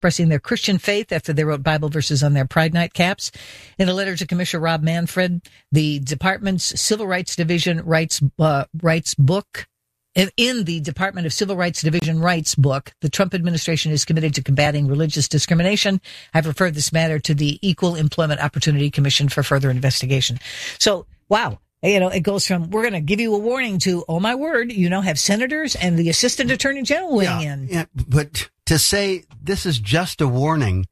expressing their Christian faith after they wrote Bible verses on their Pride Night caps. In a letter to Commissioner Rob Manfred, the department's Civil Rights Division rights book. In the Department of Civil Rights Division Rights book, the Trump administration is committed to combating religious discrimination. I've referred this matter to the Equal Employment Opportunity Commission for further investigation. So, wow. It goes from, we're going to give you a warning to, oh my word, have senators and the assistant attorney general weighing in. Yeah, but to say this is just a warning,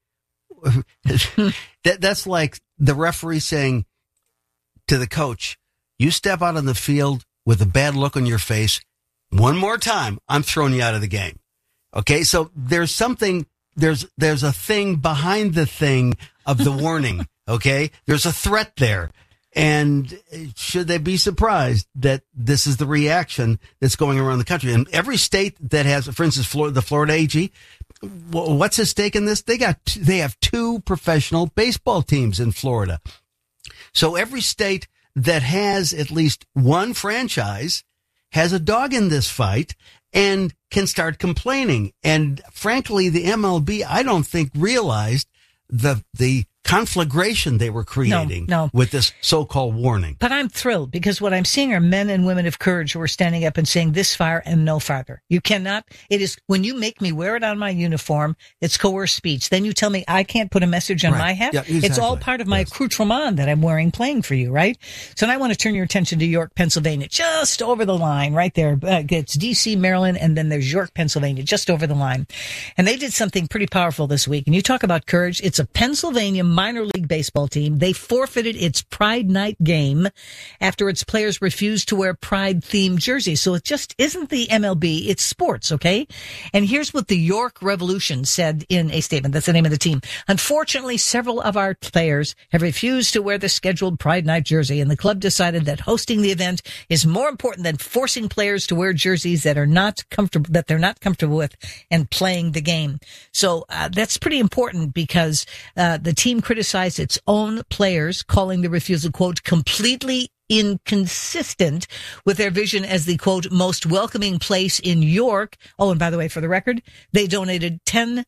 that's like the referee saying to the coach, you step out on the field with a bad look on your face, one more time, I'm throwing you out of the game. Okay, so there's something, there's a thing behind the thing of the warning. Okay, there's a threat there. And should they be surprised that this is the reaction that's going around the country? And every state that has, for instance, the Florida AG, what's at stake in this? They have 2 professional baseball teams in Florida. So every state that has at least one franchise has a dog in this fight and can start complaining. And frankly, the MLB, I don't think realized the conflagration they were creating with this so-called warning. But I'm thrilled because what I'm seeing are men and women of courage who are standing up and saying this far and no farther. You cannot, it is, when you make me wear it on my uniform, it's coerced speech. Then you tell me I can't put a message on my hat. Yeah, exactly. It's all part of my accoutrement that I'm wearing playing for you, right? So now I want to turn your attention to York, Pennsylvania, just over the line right there. It's DC, Maryland, and then there's York, Pennsylvania, just over the line. And they did something pretty powerful this week. And you talk about courage. It's a Pennsylvania minor league baseball team. They forfeited its Pride Night game after its players refused to wear Pride-themed jerseys. So it just isn't the MLB, it's sports, okay? And here's what the York Revolution said in a statement. That's the name of the team. Unfortunately, several of our players have refused to wear the scheduled Pride Night jersey, and the club decided that hosting the event is more important than forcing players to wear jerseys that they're not comfortable with and playing the game. So that's pretty important because the team criticized its own players, calling the refusal, quote, completely inconsistent with their vision as the, quote, most welcoming place in York. Oh, and by the way, for the record, they donated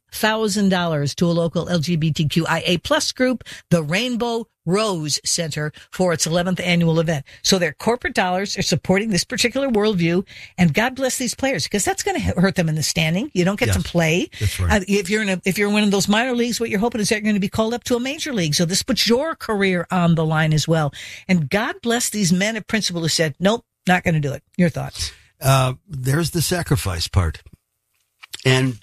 $10,000 to a local LGBTQIA plus group, the Rainbow Rose Center, for its 11th annual event. So their corporate dollars are supporting this particular worldview, and God bless these players, because that's going to hurt them in the standing. You don't get to play. That's right. If you're in one of those minor leagues, what you're hoping is that you're going to be called up to a major league. So this puts your career on the line as well. And God bless these men of principle who said, nope, not going to do it. Your thoughts? There's the sacrifice part. And,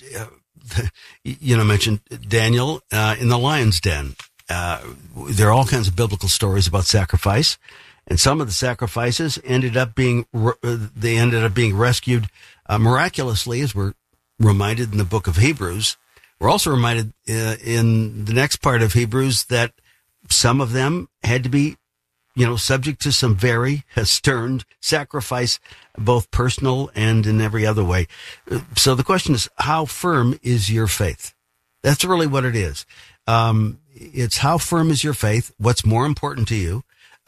mentioned Daniel, in the lion's den. There are all kinds of biblical stories about sacrifice, and some of the sacrifices ended up being rescued miraculously, as we're reminded in the book of Hebrews. We're also reminded in the next part of Hebrews that some of them had to be, subject to some very stern sacrifice, both personal and in every other way. So the question is, how firm is your faith? That's really what it is. It's how firm is your faith? What's more important to you?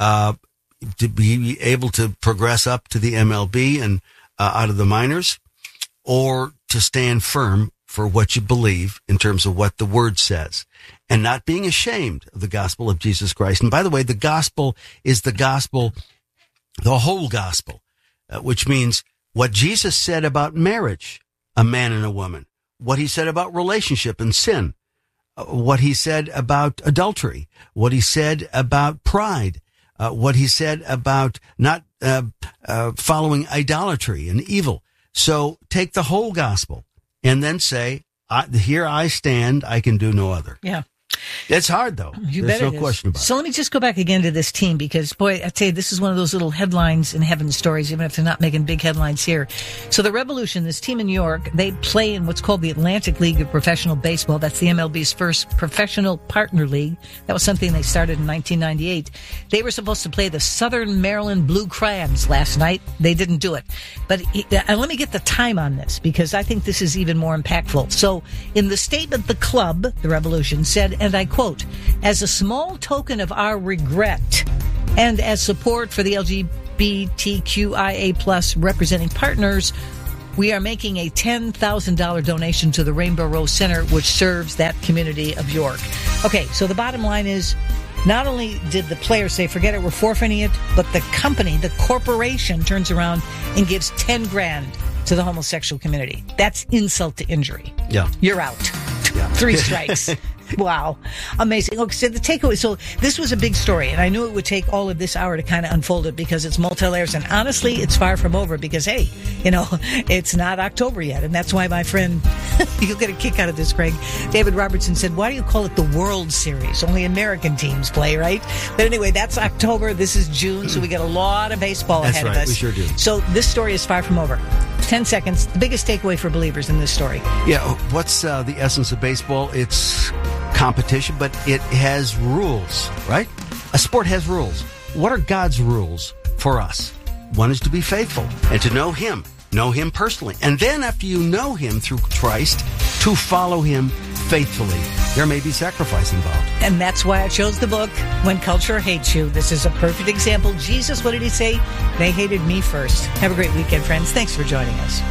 To be able to progress up to the MLB and out of the minors, or to stand firm for what you believe in terms of what the Word says, and not being ashamed of the gospel of Jesus Christ. And by the way, the gospel is the gospel, the whole gospel, which means what Jesus said about marriage, a man and a woman, what he said about relationship and sin, what he said about adultery, what he said about pride, what he said about not following idolatry and evil. So take the whole gospel and then say, here I stand, I can do no other. Yeah. It's hard, though. There's no question about it. So let me just go back again to this team, because, boy, I tell you, this is one of those little headlines in heaven stories, even if they're not making big headlines here. So the Revolution, this team in New York, they play in what's called the Atlantic League of Professional Baseball. That's the MLB's first professional partner league. That was something they started in 1998. They were supposed to play the Southern Maryland Blue Crabs last night. They didn't do it. But let me get the time on this, because I think this is even more impactful. So in the statement, the club, the Revolution, said, and I quote, as a small token of our regret and as support for the LGBTQIA plus representing partners, we are making a $10,000 donation to the Rainbow Rose Center, which serves that community of York. Okay, so the bottom line is, not only did the players say, forget it, we're forfeiting it, but the company, the corporation, turns around and gives $10,000 to the homosexual community. That's insult to injury. Yeah. You're out. Yeah. 3 strikes. Wow. Amazing. Okay, so the takeaway. So this was a big story, and I knew it would take all of this hour to kind of unfold it because it's multi-layers, and honestly, it's far from over because, hey, it's not October yet, and that's why my friend, you'll get a kick out of this, Craig, David Robertson said, why do you call it the World Series? Only American teams play, right? But anyway, that's October. This is June, so we get a lot of baseball ahead of us. We sure do. So this story is far from over. 10 seconds. The biggest takeaway for believers in this story. Yeah, what's the essence of baseball? It's competition, but it has rules, right? A sport has rules. What are God's rules for us? One is to be faithful and to know Him personally. And then after you know Him through Christ, to follow Him faithfully. There may be sacrifice involved. And that's why I chose the book, When Culture Hates You. This is a perfect example. Jesus, what did He say? They hated me first. Have a great weekend, friends. Thanks for joining us.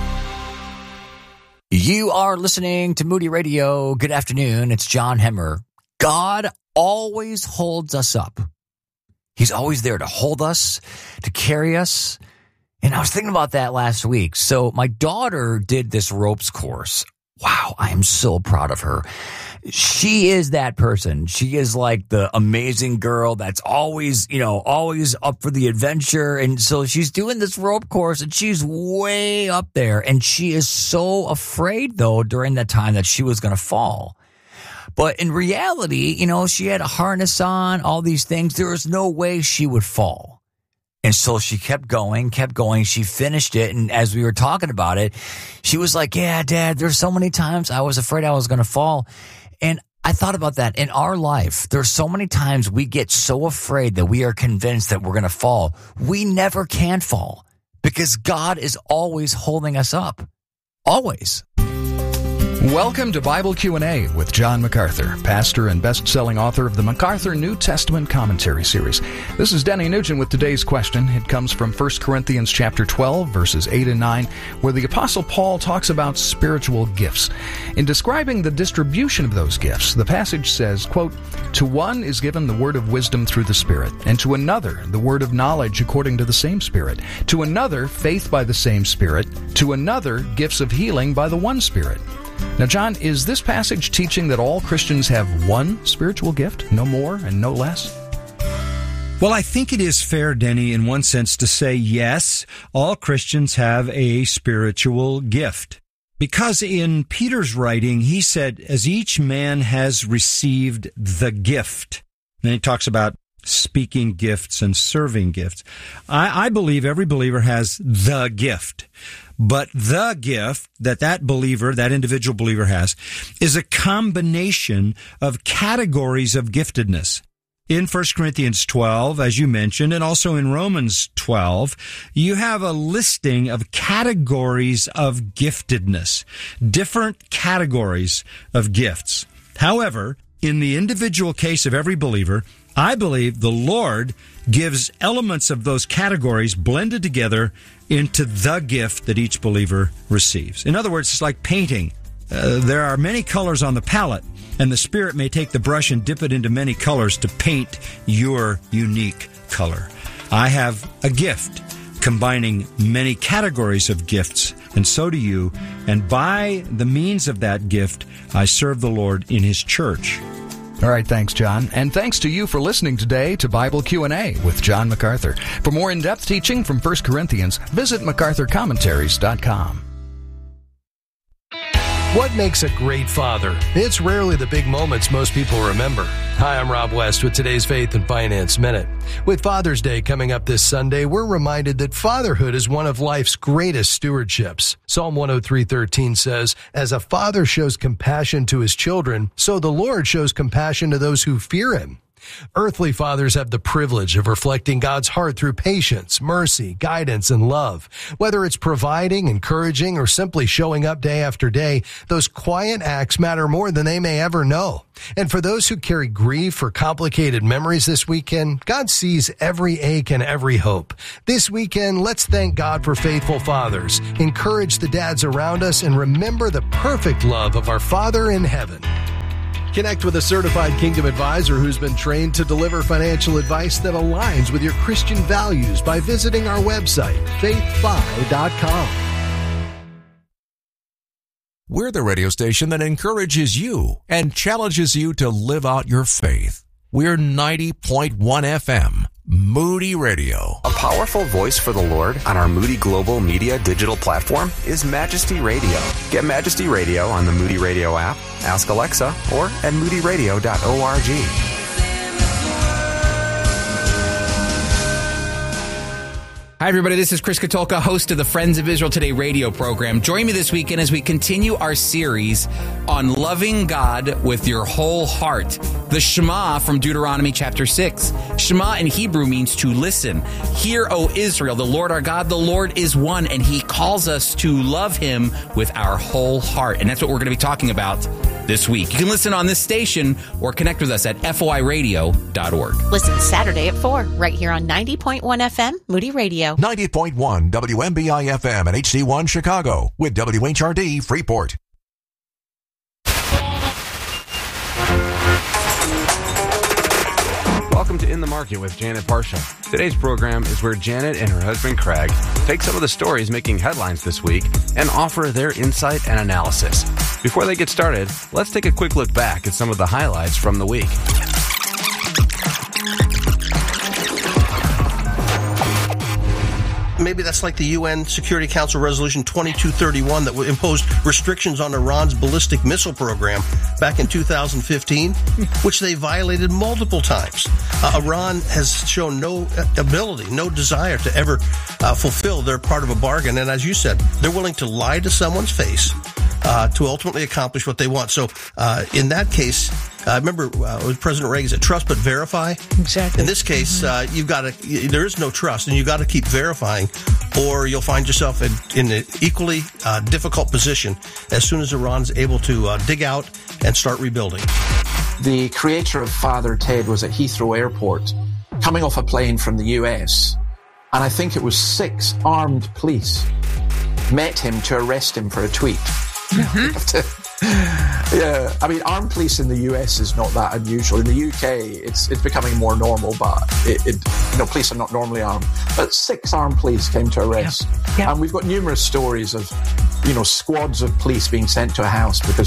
You are listening to Moody Radio. Good afternoon. It's John Hemmer. God always holds us up. He's always there to hold us, to carry us. And I was thinking about that last week. So my daughter did this ropes course. Wow, I am so proud of her. She is that person. She is like the amazing girl that's always up for the adventure. And so she's doing this rope course and she's way up there. And she is so afraid, though, during that time that she was going to fall. But in reality, she had a harness on, all these things. There was no way she would fall. And so she kept going. She finished it. And as we were talking about it, she was like, yeah, Dad, there's so many times I was afraid I was going to fall. And I thought about that in our life. There's so many times we get so afraid that we are convinced that we're going to fall. We never can fall because God is always holding us up. Always. Welcome to Bible Q&A with John MacArthur, pastor and best-selling author of the MacArthur New Testament Commentary Series. This is Denny Nugent with today's question. It comes from 1 Corinthians chapter 12, verses 8 and 9, where the Apostle Paul talks about spiritual gifts. In describing the distribution of those gifts, the passage says, quote, "To one is given the word of wisdom through the Spirit, and to another the word of knowledge according to the same Spirit, to another faith by the same Spirit, to another gifts of healing by the one Spirit." Now, John, is this passage teaching that all Christians have one spiritual gift, no more and no less? Well, I think it is fair, Denny, in one sense to say, yes, all Christians have a spiritual gift. Because in Peter's writing, he said, as each man has received the gift. And he talks about speaking gifts and serving gifts. I believe every believer has the gift. But the gift that believer, that individual believer has, is a combination of categories of giftedness. In 1 Corinthians 12, as you mentioned, and also in Romans 12, you have a listing of categories of giftedness, different categories of gifts. However, in the individual case of every believer, I believe the Lord gives elements of those categories blended together into the gift that each believer receives. In other words, it's like painting. There are many colors on the palette, and the Spirit may take the brush and dip it into many colors to paint your unique color. I have a gift combining many categories of gifts, and so do you. And by the means of that gift, I serve the Lord in His church. All right, thanks, John. And thanks to you for listening today to Bible Q&A with John MacArthur. For more in-depth teaching from 1 Corinthians, visit MacArthurCommentaries.com. What makes a great father? It's rarely the big moments most people remember. Hi, I'm Rob West with today's Faith and Finance Minute. With Father's Day coming up this Sunday, we're reminded that fatherhood is one of life's greatest stewardships. Psalm 103:13 says, "As a father shows compassion to his children, so the Lord shows compassion to those who fear Him." Earthly fathers have the privilege of reflecting God's heart through patience, mercy, guidance, and love. Whether it's providing, encouraging, or simply showing up day after day, those quiet acts matter more than they may ever know. And for those who carry grief or complicated memories this weekend, God sees every ache and every hope. This weekend, let's thank God for faithful fathers, encourage the dads around us, and remember the perfect love of our Father in heaven. Connect with a certified Kingdom advisor who's been trained to deliver financial advice that aligns with your Christian values by visiting our website, faithfi.com. We're the radio station that encourages you and challenges you to live out your faith. We're 90.1 FM, Moody Radio. A powerful voice for the Lord on our Moody Global Media digital platform is Majesty Radio. Get Majesty Radio on the Moody Radio app, ask Alexa, or at moodyradio.org. Hi, everybody. This is Chris Katulka, host of the Friends of Israel Today radio program. Join me this weekend as we continue our series on loving God with your whole heart. The Shema from Deuteronomy chapter 6. Shema in Hebrew means to listen. Hear, O Israel, the Lord our God, the Lord is one, and he calls us to love him with our whole heart. And that's what we're going to be talking about this week. You can listen on this station or connect with us at foiradio.org. Listen Saturday at 4, right here on 90.1 FM, Moody Radio. 90.1 WMBI FM and HD1 Chicago with WHRD Freeport. Welcome to In the Market with Janet Parshall. Today's program is where Janet and her husband Craig take some of the stories making headlines this week and offer their insight and analysis. Before they get started, let's take a quick look back at some of the highlights from the week. Maybe that's like the UN Security Council Resolution 2231 that imposed restrictions on Iran's ballistic missile program back in 2015, which they violated multiple times. Iran has shown no ability, no desire to ever fulfill their part of a bargain. And as you said, they're willing to lie to someone's face to ultimately accomplish what they want. So in that case, I remember President Reagan said, trust but verify. Exactly. In this case, there is no trust, and you've got to keep verifying, or you'll find yourself in an equally difficult position as soon as Iran's able to dig out and start rebuilding. The creator of Father Ted was at Heathrow Airport, coming off a plane from the US, and I think it was 6 armed police met him to arrest him for a tweet. Yeah, I mean, armed police in the US is not that unusual. In the UK, it's becoming more normal, but police are not normally armed. But 6 armed police came to arrest, and we've got numerous stories of, squads of police being sent to a house because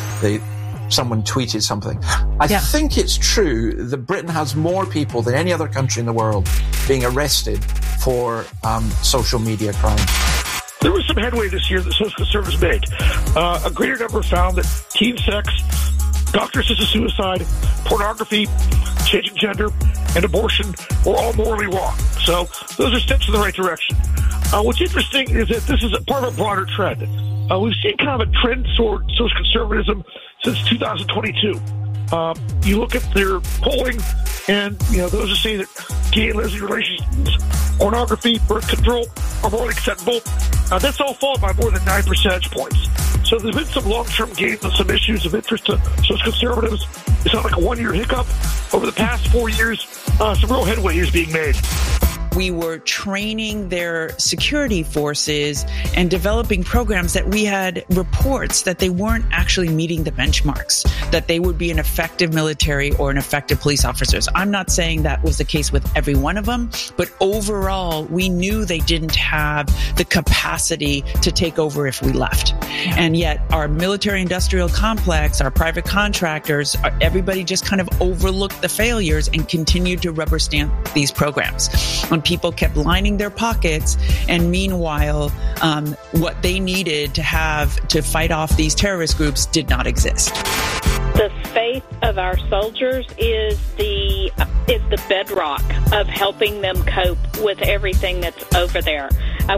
someone tweeted something. I think it's true that Britain has more people than any other country in the world being arrested for social media crime. There was some headway this year that social conservatives made. A greater number found that teen sex, doctor-assisted suicide, pornography, changing gender, and abortion were all morally wrong. So those are steps in the right direction. What's interesting is that this is part of a broader trend. We've seen kind of a trend toward social conservatism since 2022. You look at their polling, and those are saying that gay and lesbian relationships, pornography, birth control are more acceptable. That's all fallen by more than 9 percentage points. So there's been some long-term gains on some issues of interest to social conservatives. It's not like a one-year hiccup. Over the past 4 years, some real headway is being made. We were training their security forces and developing programs that we had reports that they weren't actually meeting the benchmarks, that they would be an effective military or an effective police officers. I'm not saying that was the case with every one of them, but overall, we knew they didn't have the capacity to take over if we left. And yet our military industrial complex, our private contractors, everybody just kind of overlooked the failures and continued to rubber stamp these programs. When people kept lining their pockets, and meanwhile, what they needed to have to fight off these terrorist groups did not exist. The faith of our soldiers is the bedrock of helping them cope with everything that's over there. I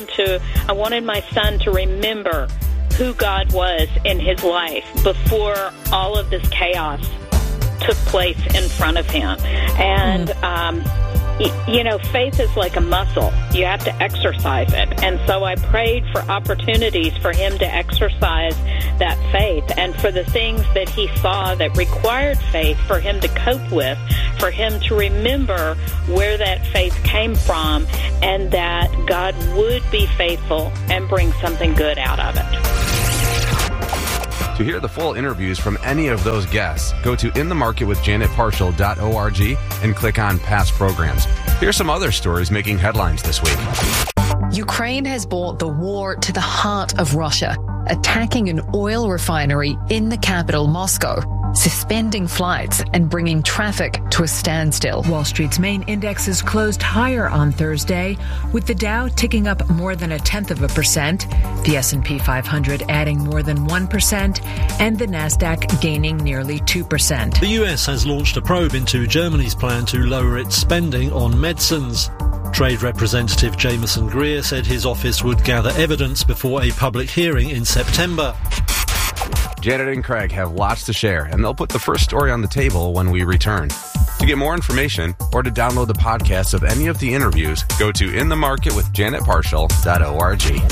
wanted my son to remember who God was in his life before all of this chaos took place in front of him. And, faith is like a muscle. You have to exercise it. And so I prayed for opportunities for him to exercise that faith, and for the things that he saw that required faith for him to cope with, for him to remember where that faith came from, and that God would be faithful and bring something good out of it. To hear the full interviews from any of those guests, go to inthemarketwithjanetparshall.org and click on past programs. Here's some other stories making headlines this week. Ukraine has brought the war to the heart of Russia, attacking an oil refinery in the capital, Moscow, suspending flights and bringing traffic to a standstill. Wall Street's main indexes closed higher on Thursday, with the Dow ticking up more than 0.1%, the S&P 500 adding more than 1%, and the Nasdaq gaining nearly 2%. The US has launched a probe into Germany's plan to lower its spending on medicines. Trade Representative Jameson Greer said his office would gather evidence before a public hearing in September. Janet and Craig have lots to share, and they'll put the first story on the table when we return. To get more information or to download the podcast of any of the interviews, go to inthemarketwithjanetparshall.org.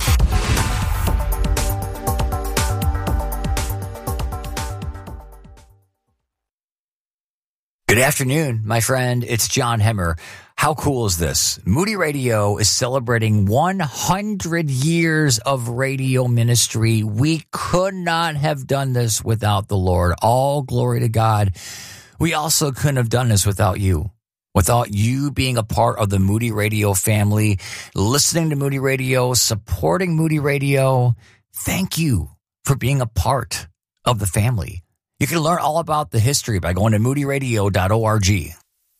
Good afternoon, my friend. It's John Hemmer. How cool is this? Moody Radio is celebrating 100 years of radio ministry. We could not have done this without the Lord. All glory to God. We also couldn't have done this without you. Without you being a part of the Moody Radio family, listening to Moody Radio, supporting Moody Radio. Thank you for being a part of the family. You can learn all about the history by going to moodyradio.org.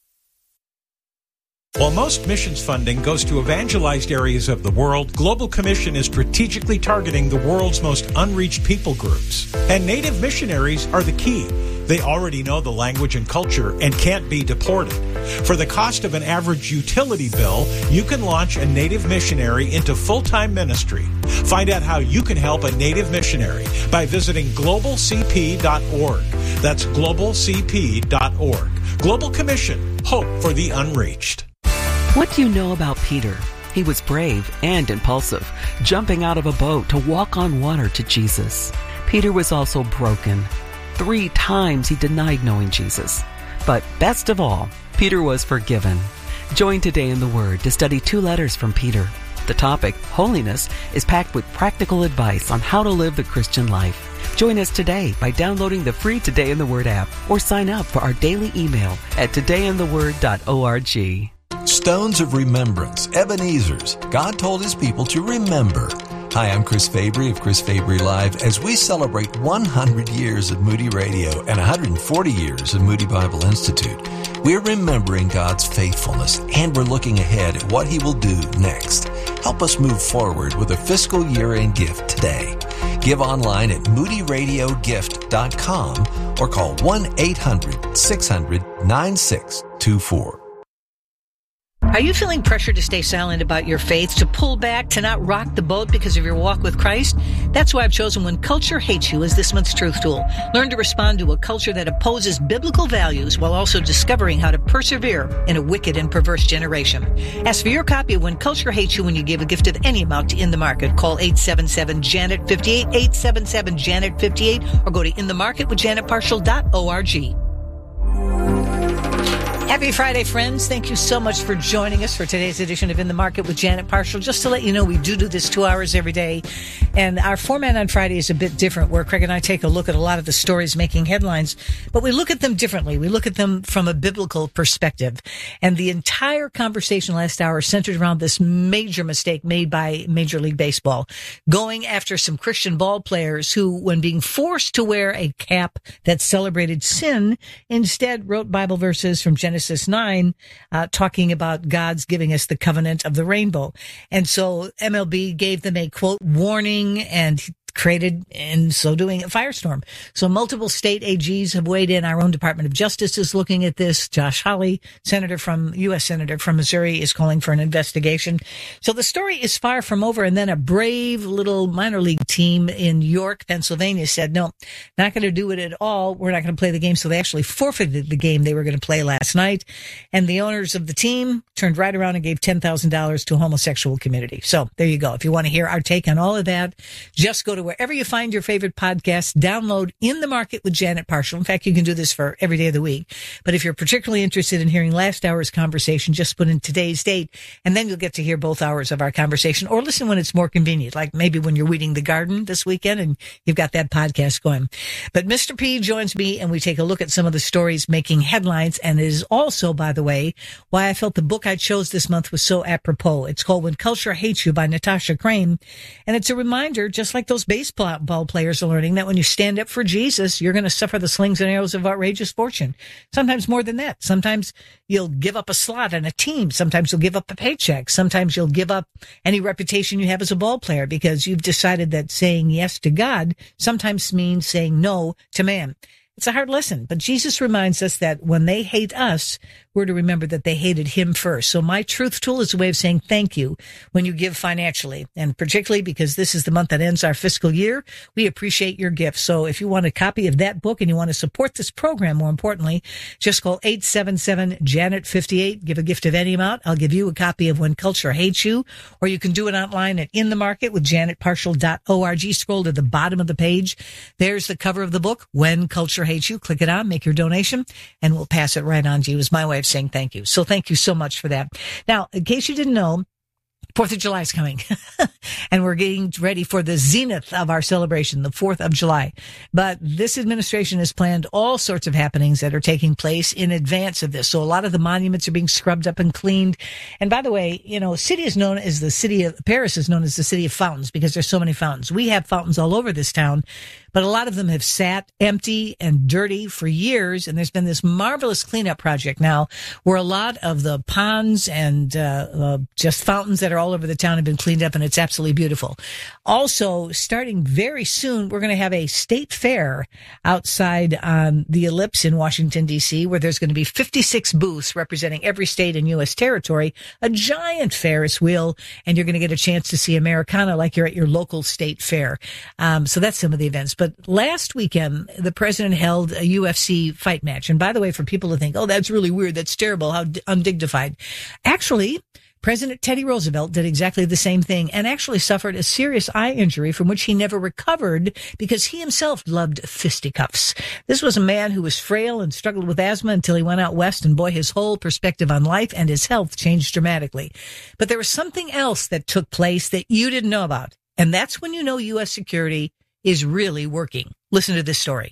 While most missions funding goes to evangelized areas of the world, Global Commission is strategically targeting the world's most unreached people groups. And Native missionaries are the key. They already know the language and culture and can't be deported. For the cost of an average utility bill, you can launch a Native missionary into full-time ministry. Find out how you can help a Native missionary by visiting globalcp.org. That's globalcp.org. Global Commission, hope for the unreached. What do you know about Peter? He was brave and impulsive, jumping out of a boat to walk on water to Jesus. Peter was also broken. 3 times he denied knowing Jesus. But best of all, Peter was forgiven. Join Today in the Word to study 2 letters from Peter. The topic, holiness, is packed with practical advice on how to live the Christian life. Join us today by downloading the free Today in the Word app or sign up for our daily email at todayintheword.org. Stones of Remembrance, Ebenezer's. God told his people to remember. Hi, I'm Chris Fabry of Chris Fabry Live as we celebrate 100 years of Moody Radio and 140 years of Moody Bible Institute. We're remembering God's faithfulness and we're looking ahead at what he will do next. Help us move forward with a fiscal year-end gift today. Give online at moodyradiogift.com or call 1-800-600-9624. Are you feeling pressure to stay silent about your faith, to pull back, to not rock the boat because of your walk with Christ? That's why I've chosen When Culture Hates You as this month's Truth Tool. Learn to respond to a culture that opposes biblical values while also discovering how to persevere in a wicked and perverse generation. Ask for your copy of When Culture Hates You when you give a gift of any amount to In the Market. Call 877-JANET-58, 877-JANET-58, or go to inthemarketwithjanetparshall.org. Happy Friday, friends. Thank you so much for joining us for today's edition of In the Market with Janet Parshall. Just to let you know, we do this 2 hours every day. And our format on Friday is a bit different, where Craig and I take a look at a lot of the stories making headlines, but we look at them differently. We look at them from a biblical perspective. And the entire conversation last hour centered around this major mistake made by Major League Baseball, going after some Christian ball players who, when being forced to wear a cap that celebrated sin, instead wrote Bible verses from Genesis 9, talking about God's giving us the covenant of the rainbow. And so MLB gave them a, quote, warning and created, in so doing, a firestorm. So multiple state AGs have weighed in. Our own Department of Justice is looking at this. Josh Hawley, U.S. Senator from Missouri, is calling for an investigation. So the story is far from over. And then a brave little minor league team in York, Pennsylvania said, no, not going to do it at all. We're not going to play the game. So they actually forfeited the game they were going to play last night. And the owners of the team turned right around and gave $10,000 to a homosexual community. So there you go. If you want to hear our take on all of that, just go to wherever you find your favorite podcast, download In the Market with Janet Parshall. In fact, you can do this for every day of the week. But if you're particularly interested in hearing last hour's conversation, just put in today's date, and then you'll get to hear both hours of our conversation, or listen when it's more convenient, like maybe when you're weeding the garden this weekend and you've got that podcast going. But Mr. P joins me, and we take a look at some of the stories making headlines. And it is also, by the way, why I felt the book I chose this month was so apropos. It's called When Culture Hates You by Natasha Crane. And it's a reminder, just like those baseball players are learning, that when you stand up for Jesus, you're going to suffer the slings and arrows of outrageous fortune. Sometimes more than that. Sometimes you'll give up a slot on a team. Sometimes you'll give up a paycheck. Sometimes you'll give up any reputation you have as a ball player because you've decided that saying yes to God sometimes means saying no to man. It's a hard lesson, but Jesus reminds us that when they hate us, we're to remember that they hated him first. So my truth tool is a way of saying thank you when you give financially, and particularly because this is the month that ends our fiscal year, we appreciate your gifts. So if you want a copy of that book and you want to support this program, more importantly, just call 877-JANET-58. Give a gift of any amount. I'll give you a copy of When Culture Hates You, or you can do it online at In the Market with JanetParshall.org. Scroll to the bottom of the page. There's the cover of the book, When Culture Hates You. Click it on, make your donation, and we'll pass it right on to you. It's my way of saying thank you. So thank you so much for that. Now, in case you didn't know, 4th of July is coming, and we're getting ready for the zenith of our celebration, the 4th of July. But this administration has planned all sorts of happenings that are taking place in advance of this. So a lot of the monuments are being scrubbed up and cleaned. And by the way, Paris is known as the city of fountains because there's so many fountains. We have fountains all over this town, but a lot of them have sat empty and dirty for years. And there's been this marvelous cleanup project now where a lot of the ponds and just fountains that are all over the town have been cleaned up, and it's absolutely beautiful. Also, starting very soon, we're going to have a state fair outside on the Ellipse in Washington, D.C., where there's going to be 56 booths representing every state and U.S. territory, a giant Ferris wheel, and you're going to get a chance to see Americana like you're at your local state fair. So that's some of the events. But last weekend, the president held a UFC fight match. And by the way, for people to think, oh, that's really weird, that's terrible, how undignified. Actually, President Teddy Roosevelt did exactly the same thing and actually suffered a serious eye injury from which he never recovered because he himself loved fisticuffs. This was a man who was frail and struggled with asthma until he went out west, and boy, his whole perspective on life and his health changed dramatically. But there was something else that took place that you didn't know about, and that's when you know U.S. security is really working. Listen to this story.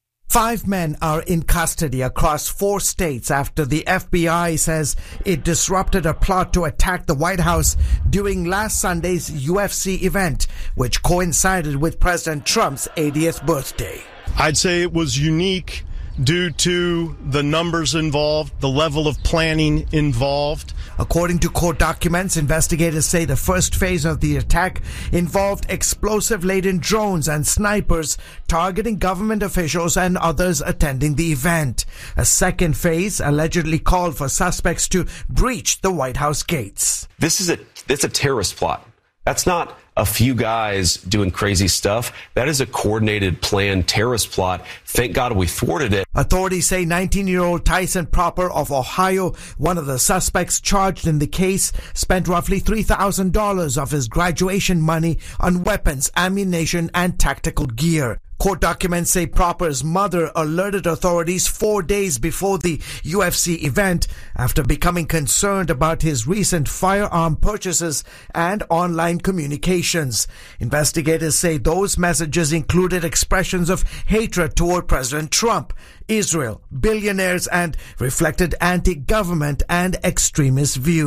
5 men are in custody across 4 states after the FBI says it disrupted a plot to attack the White House during last Sunday's UFC event, which coincided with President Trump's 80th birthday. I'd say it was unique due to the numbers involved, the level of planning involved. According to court documents, investigators say the first phase of the attack involved explosive-laden drones and snipers targeting government officials and others attending the event. A second phase allegedly called for suspects to breach the White House gates. It's a terrorist plot. That's not a few guys doing crazy stuff. That is a coordinated, planned terrorist plot. Thank God we thwarted it. Authorities say 19-year-old Tyson Proper of Ohio, one of the suspects charged in the case, spent roughly $3,000 of his graduation money on weapons, ammunition, and tactical gear. Court documents say Proper's mother alerted authorities 4 days before the UFC event after becoming concerned about his recent firearm purchases and online communications. Investigators say those messages included expressions of hatred toward President Trump, Israel, billionaires, and reflected anti-government and extremist views.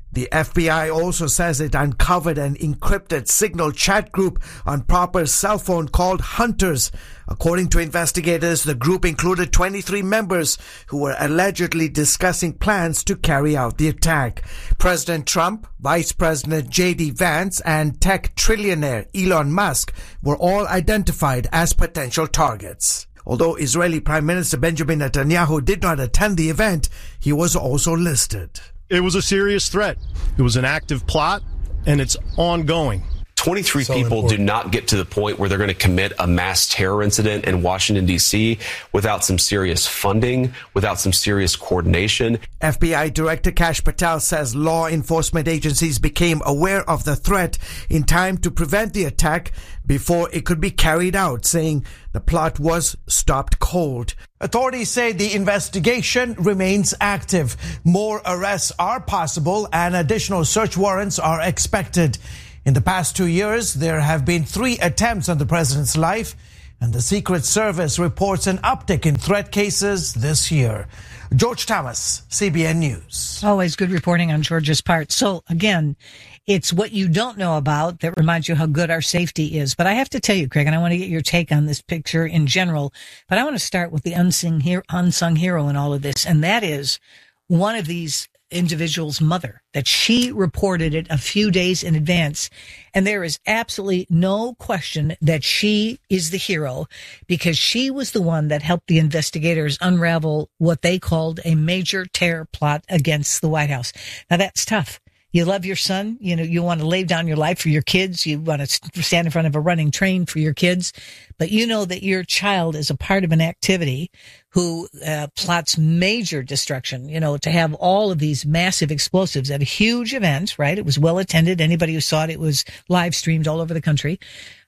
The FBI also says it uncovered an encrypted signal chat group on Proper's cell phone called Hunters. According to investigators, the group included 23 members who were allegedly discussing plans to carry out the attack. President Trump, Vice President J.D. Vance, and tech trillionaire Elon Musk were all identified as potential targets. Although Israeli Prime Minister Benjamin Netanyahu did not attend the event, he was also listed. It was a serious threat. It was an active plot, and it's ongoing. 23 people do not get to the point where they're going to commit a mass terror incident in Washington, D.C. without some serious funding, without some serious coordination. FBI Director Kash Patel says law enforcement agencies became aware of the threat in time to prevent the attack before it could be carried out, saying the plot was stopped cold. Authorities say the investigation remains active. More arrests are possible and additional search warrants are expected. In the past 2 years, there have been 3 attempts on the president's life, and the Secret Service reports an uptick in threat cases this year. George Thomas, CBN News. Always good reporting on George's part. So, again, it's what you don't know about that reminds you how good our safety is. But I have to tell you, Craig, and I want to get your take on this picture in general, but I want to start with the unsung hero in all of this, and that is one of these individual's mother, that she reported it a few days in advance. And there is absolutely no question that she is the hero, because she was the one that helped the investigators unravel what they called a major terror plot against the White House. Now, that's tough. You love your son. You know, you want to lay down your life for your kids. You want to stand in front of a running train for your kids. But you know that your child is a part of an activity who plots major destruction, you know, to have all of these massive explosives at a huge event, right? It was well attended. Anybody who saw it, it was live streamed all over the country.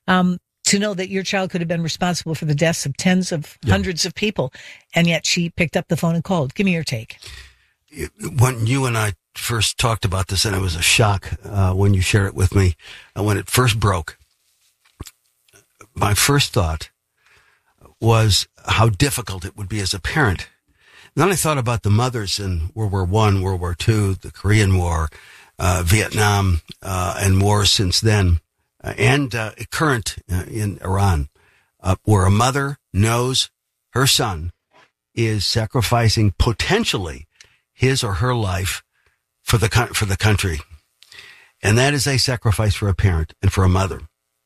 To know that your child could have been responsible for the deaths of tens of hundreds of people. And yet she picked up the phone and called. Give me your take. When you and I first talked about this, and it was a shock when you shared it with me, when it first broke, my first thought was how difficult it would be as a parent. And then I thought about the mothers in World War I, World War II, the Korean War, Vietnam, and wars since then, and current in Iran, where a mother knows her son is sacrificing potentially his or her life for the country. And that is a sacrifice for a parent and for a mother.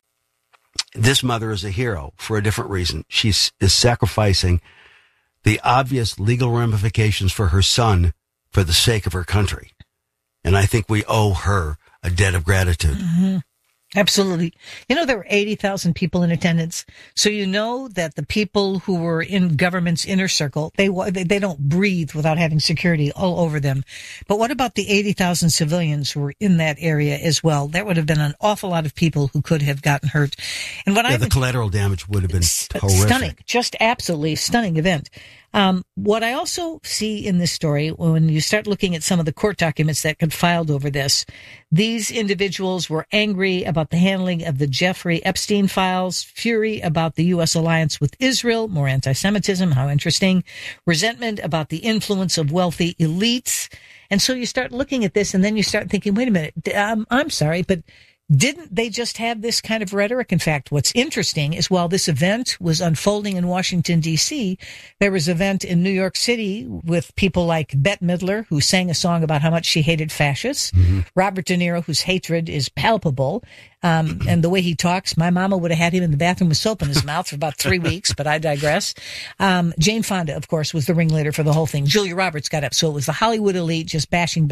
This mother is a hero for a different reason. She is sacrificing the obvious legal ramifications for her son for the sake of her country. And I think we owe her a debt of gratitude. Mm-hmm. Absolutely. You know, there were 80,000 people in attendance. So you know that the people who were in government's inner circle, they don't breathe without having security all over them. But what about the 80,000 civilians who were in that area as well? That would have been an awful lot of people who could have gotten hurt. And the collateral damage would have been horrific. Stunning, just absolutely stunning event. What I also see in this story, when you start looking at some of the court documents that got filed over this, these individuals were angry about the handling of the Jeffrey Epstein files, fury about the U.S. alliance with Israel, more anti-Semitism, how interesting, resentment about the influence of wealthy elites. And so you start looking at this and then you start thinking, wait a minute, I'm sorry, but didn't they just have this kind of rhetoric? In fact, what's interesting is while this event was unfolding in Washington, D.C., there was an event in New York City with people like Bette Midler, who sang a song about how much she hated fascists, Robert De Niro, whose hatred is palpable, and the way he talks, my mama would have had him in the bathroom with soap in his mouth for about 3 weeks, but I digress. Jane Fonda, of course, was the ringleader for the whole thing. Julia Roberts got up. So it was the Hollywood elite just bashing.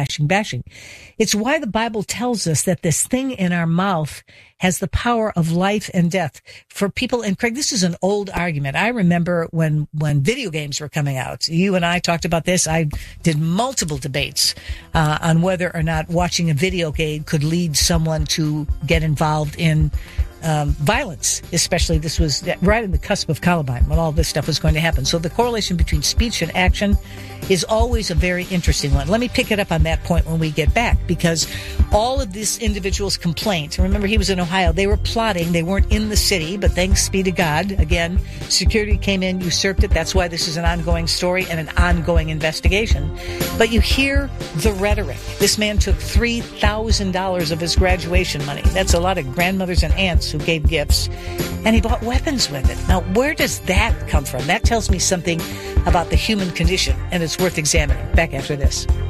It's why the Bible tells us that this thing in our mouth has the power of life and death for people. And Craig, this is an old argument. I remember when video games were coming out, you and I talked about this. I did multiple debates on whether or not watching a video game could lead someone to get involved in violence, especially. This was right in the cusp of Columbine when all this stuff was going to happen. So the correlation between speech and action is always a very interesting one. Let me pick it up on that point when we get back, because all of this individual's complaint, remember he was in Ohio, they were plotting, they weren't in the city, but thanks be to God, again, security came in, usurped it. That's why this is an ongoing story and an ongoing investigation. But you hear the rhetoric. This man took $3,000 of his graduation money. That's a lot of grandmothers and aunts who gave gifts, and he bought weapons with it. Now, where does that come from? That tells me something about the human condition, and it's worth examining. Back after this.